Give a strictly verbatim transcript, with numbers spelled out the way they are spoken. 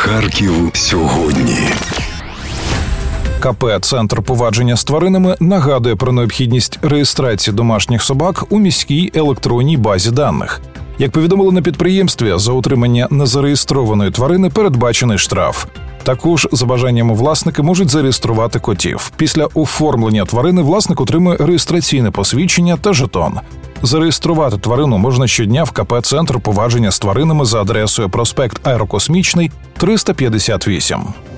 Харків сьогодні. КП «Центр поводження з тваринами» нагадує про необхідність реєстрації домашніх собак у міській електронній базі даних. Як повідомили на підприємстві, за утримання незареєстрованої тварини передбачений штраф. Також, за бажанням, власники можуть зареєструвати котів. Після оформлення тварини власник отримує реєстраційне посвідчення та жетон. Зареєструвати тварину можна щодня в КП «Центр поводження з тваринами» за адресою проспект Аерокосмічний, триста п'ятдесят вісім.